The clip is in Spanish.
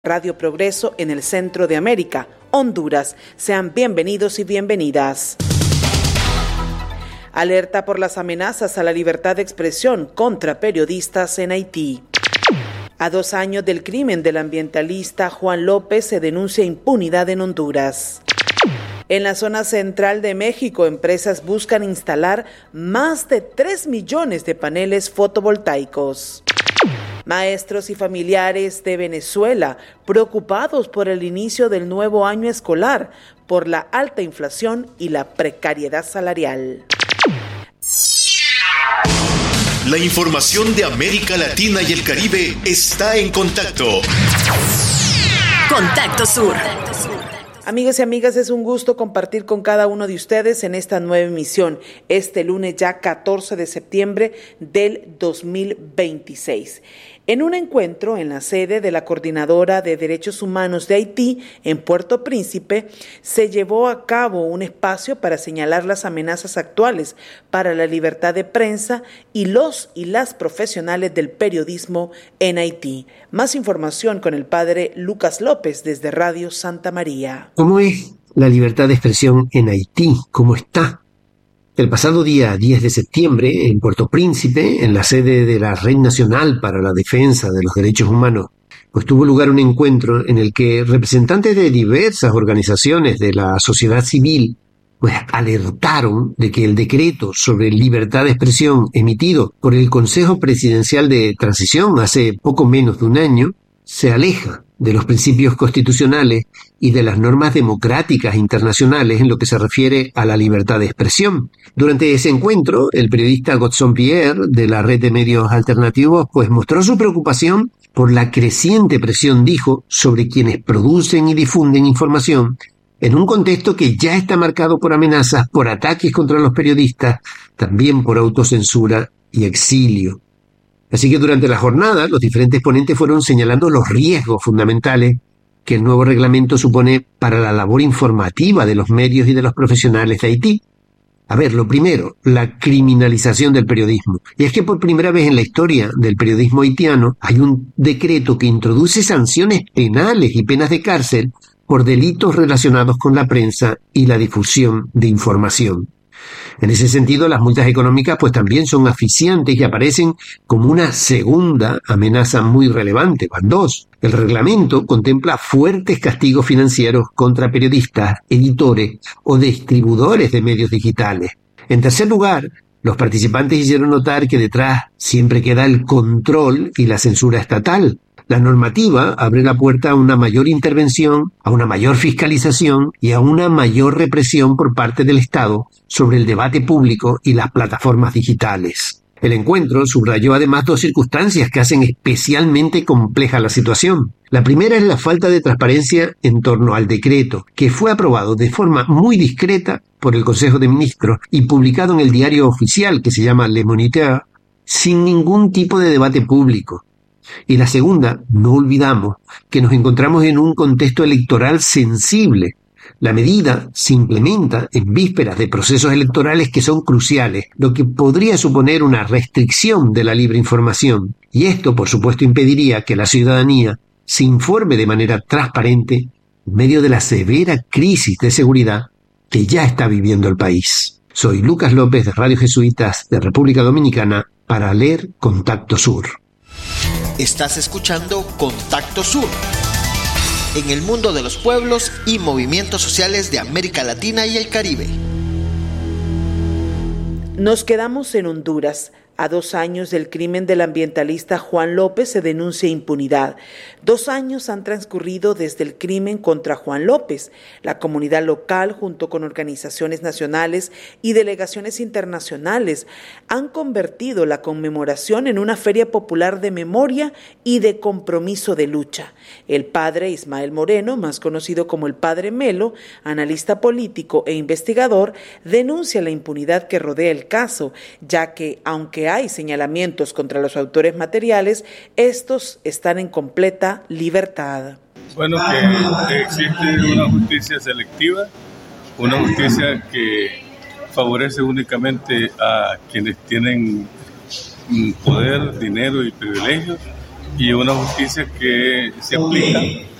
Radio Progreso en el centro de América, Honduras. Sean bienvenidos y bienvenidas. Alerta por las amenazas a la libertad de expresión contra periodistas en Haití. A 2 años del crimen del ambientalista Juan López se denuncia impunidad en Honduras. En la zona central de México, empresas buscan instalar más de 3 millones de paneles fotovoltaicos. Maestros y familiares de Venezuela preocupados por el inicio del nuevo año escolar, por la alta inflación y la precariedad salarial. La información de América Latina y el Caribe está en Contacto. Contacto Sur. Amigos y amigas, es un gusto compartir con cada uno de ustedes en esta nueva emisión, este lunes ya 14 de septiembre del 2026. En un encuentro en la sede de la Coordinadora de Derechos Humanos de Haití, en Puerto Príncipe, se llevó a cabo un espacio para señalar las amenazas actuales para la libertad de prensa y los y las profesionales del periodismo en Haití. Más información con el padre Lucas López desde Radio Santa María. ¿Cómo es la libertad de expresión en Haití? ¿Cómo está? El pasado día 10 de septiembre, en Puerto Príncipe, en la sede de la Red Nacional para la Defensa de los Derechos Humanos, pues tuvo lugar un encuentro en el que representantes de diversas organizaciones de la sociedad civil pues alertaron de que el decreto sobre libertad de expresión emitido por el Consejo Presidencial de Transición hace poco menos de un año se aleja de los principios constitucionales y de las normas democráticas internacionales en lo que se refiere a la libertad de expresión. Durante ese encuentro, el periodista Godson Pierre, de la Red de Medios Alternativos, pues mostró su preocupación por la creciente presión, dijo, sobre quienes producen y difunden información en un contexto que ya está marcado por amenazas, por ataques contra los periodistas, también por autocensura y exilio. Así que durante la jornada, los diferentes ponentes fueron señalando los riesgos fundamentales que el nuevo reglamento supone para la labor informativa de los medios y de los profesionales de Haití. A ver, lo primero, la criminalización del periodismo. Y es que por primera vez en la historia del periodismo haitiano hay un decreto que introduce sanciones penales y penas de cárcel por delitos relacionados con la prensa y la difusión de información. En ese sentido, las multas económicas pues también son asfixiantes y aparecen como una segunda amenaza muy relevante. Van dos. El reglamento contempla fuertes castigos financieros contra periodistas, editores o distribuidores de medios digitales. En tercer lugar, los participantes hicieron notar que detrás siempre queda el control y la censura estatal. La normativa abre la puerta a una mayor intervención, a una mayor fiscalización y a una mayor represión por parte del Estado sobre el debate público y las plataformas digitales. El encuentro subrayó además 2 circunstancias que hacen especialmente compleja la situación. La primera es la falta de transparencia en torno al decreto, que fue aprobado de forma muy discreta por el Consejo de Ministros y publicado en el diario oficial que se llama Le Moniteur, sin ningún tipo de debate público. Y la segunda, no olvidamos que nos encontramos en un contexto electoral sensible. La medida se implementa en vísperas de procesos electorales que son cruciales, lo que podría suponer una restricción de la libre información. Y esto, por supuesto, impediría que la ciudadanía se informe de manera transparente en medio de la severa crisis de seguridad que ya está viviendo el país. Soy Lucas López de Radio Jesuitas de República Dominicana para leer Contacto Sur. Estás escuchando Contacto Sur. En el mundo de los pueblos y movimientos sociales de América Latina y el Caribe. Nos quedamos en Honduras. A 2 años del crimen del ambientalista Juan López se denuncia impunidad. 2 años han transcurrido desde el crimen contra Juan López. La comunidad local, junto con organizaciones nacionales y delegaciones internacionales, han convertido la conmemoración en una feria popular de memoria y de compromiso de lucha. El padre Ismael Moreno, más conocido como el padre Melo, analista político e investigador, denuncia la impunidad que rodea el caso, ya que, aunque hay señalamientos contra los autores materiales, estos están en completa libertad. Bueno, que existe una justicia selectiva, una justicia que favorece únicamente a quienes tienen poder, dinero y privilegios, y una justicia que se aplica